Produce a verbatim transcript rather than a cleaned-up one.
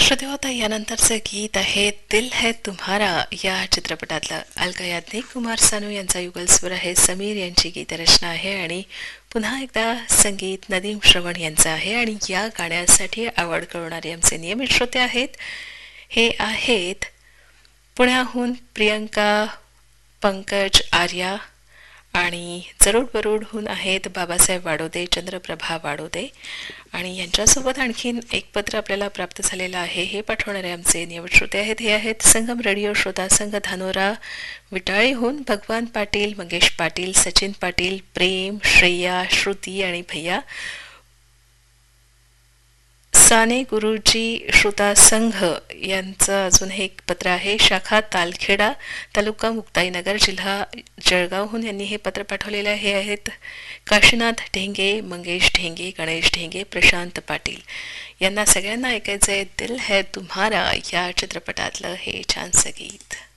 श्रोतेहो, आता यानंतरचं गीत आहे दिल है तुम्हारा या चित्रपटातलं. अलका याज्ञिक, कुमार सानू यांचा युगल स्वर आहे. समीर यांची गीतरचना आहे आणि पुन्हा एकदा संगीत नदीम श्रवण यांचं आहे. आणि या गाण्यासाठी आवड कळवणारे आमचे नियमित श्रोते आहेत. हे आहेत पुण्याहून प्रियंका, पंकज, आर्या आणि जरूड बरूडहून आहेत बाबासाहेब वाडोदे, चंद्रप्रभा वाडोदे. आणि यांच्यासोबत आणखीन एक पत्र आपल्याला प्राप्त झालेलं आहे. हे पाठवणारे आमचे नियमित श्रोते आहेत. हे आहेत संगम रेडिओ श्रोता संघ धानोरा विटाळीहून भगवान पाटील, मंगेश पाटील, सचिन पाटील, प्रेम, श्रेया, श्रुती आणि भैया. साने गुरुजी श्रोता संघ यांचं अजून हे एक पत्र आहे. शाखा तालखेडा, तालुका मुक्ताईनगर, जिल्हा जळगावहून यांनी हे पत्र पाठवलेले आहे. हे आहेत काशीनाथ ढेंगे, मंगेश ढेंगे, गणेश ढेंगे, प्रशांत पाटील. यांना सगळ्यांना ऐकायचं आहे दिल है तुम्हारा या चित्रपटातलं हे छानसं गीत.